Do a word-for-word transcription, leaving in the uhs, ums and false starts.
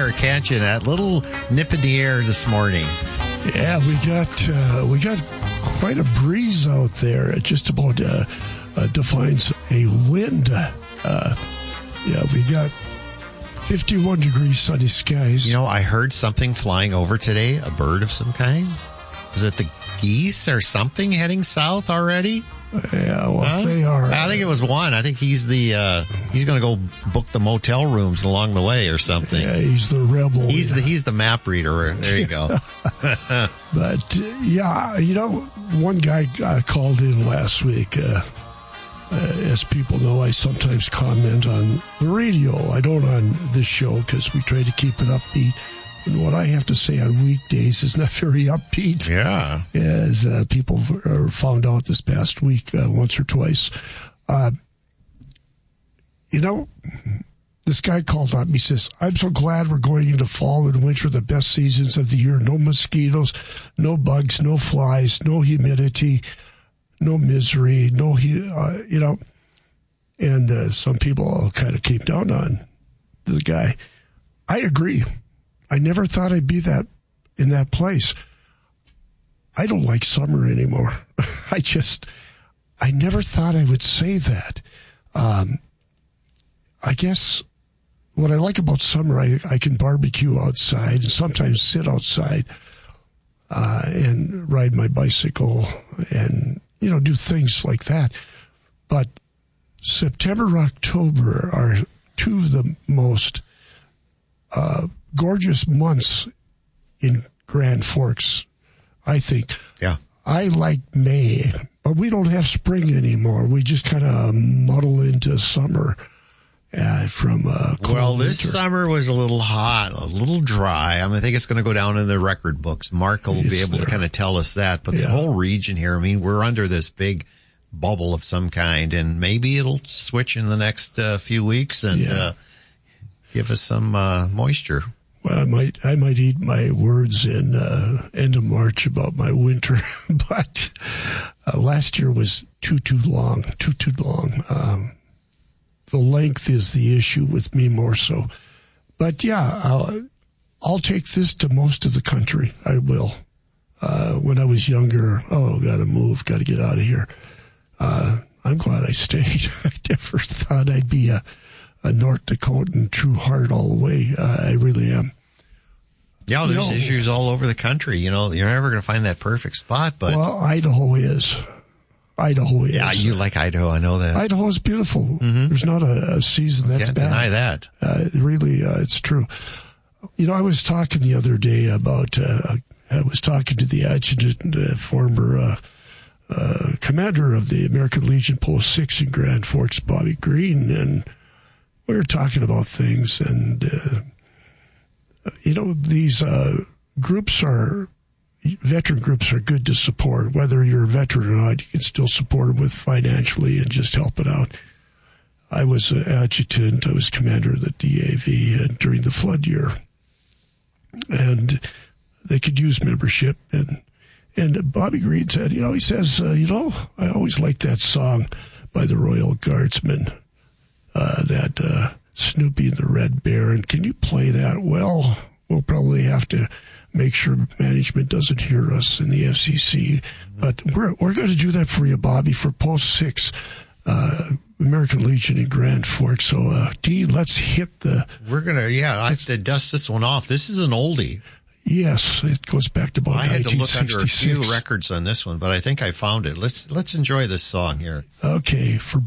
there, can't you? That little nip in the air this morning. Yeah, we got uh, we got quite a breeze out there. It just about uh, uh, defines a wind. Uh, yeah, we got fifty-one degrees sunny skies. You know, I heard something flying over today, a bird of some kind. Is it the geese or something heading south already? Yeah, well, huh? they are. I think it was one. I think he's the uh, he's going to go book the motel rooms along the way or something. Yeah, he's the rebel. He's yeah. the he's the map reader. There you go. But uh, yeah, you know, one guy uh, called in last week. Uh, uh, as people know, I sometimes comment on the radio. I don't on this show because we try to keep it upbeat. And what I have to say on weekdays is not very upbeat. Yeah. As uh, people uh, found out this past week uh, once or twice. Uh, you know, this guy called up. He says, I'm so glad we're going into fall and winter, the best seasons of the year. No mosquitoes, no bugs, no flies, no humidity, no misery, no, uh, you know. And uh, some people kind of came down on the guy. I agree. I never thought I'd be that in that place. I don't like summer anymore. I just, I never thought I would say that. Um, I guess what I like about summer, I, I can barbecue outside and sometimes sit outside uh, and ride my bicycle and, you know, do things like that. But September, October are two of the most uh, gorgeous months in Grand Forks, I think. Yeah. I like May, but we don't have spring anymore. We just kind of muddle into summer uh, from uh, cold Well, this winter. summer was a little hot, a little dry. I mean, I think it's going to go down in the record books. Mark will It's be able there. to kind of tell us that. But Yeah. the whole region here, I mean, we're under this big bubble of some kind, and maybe it'll switch in the next uh, few weeks and Yeah. uh, give us some uh, moisture. Well, I might I might eat my words in uh, end of March about my winter, but uh, last year was too too long, too too long. Um, the length is the issue with me more so, but yeah, I'll, I'll take this to most of the country. I will. Uh, when I was younger, oh, got to move, got to get out of here. Uh, I'm glad I stayed. I never thought I'd be a. a North Dakotan true heart all the way. Uh, I really am. Yeah, there's You know, issues all over the country. You know, you're never going to find that perfect spot, but well, Idaho is. Idaho is. yeah, you like Idaho. I know that. Idaho is beautiful. Mm-hmm. There's not a, a season that's Can't bad. deny that. Uh, really, uh, it's true. You know, I was talking the other day about, uh, I was talking to the adjutant, uh, former uh, uh, commander of the American Legion Post six in Grand Forks, Bobby Green, and we were talking about things, and, uh, you know, these uh, groups are, veteran groups are good to support. Whether you're a veteran or not, you can still support them with financially and just help it out. I was an adjutant. I was commander of the D A V and during the flood year. And they could use membership. And and Bobby Green said, you know, he says, uh, you know, I always liked that song by the Royal Guardsmen, uh, that uh, Snoopy and the Red Baron. Can you play that? Well, we'll probably have to make sure management doesn't hear us in the F C C. But we're we're going to do that for you, Bobby, for Post six, uh, American Legion in Grand Forks. So, uh, Dean, let's hit the... We're going to, yeah, I have to dust this one off. This is an oldie. Yes, it goes back to about I had to look under a nineteen sixty-six. few records on this one, but I think I found it. Let's let's enjoy this song here. Okay, for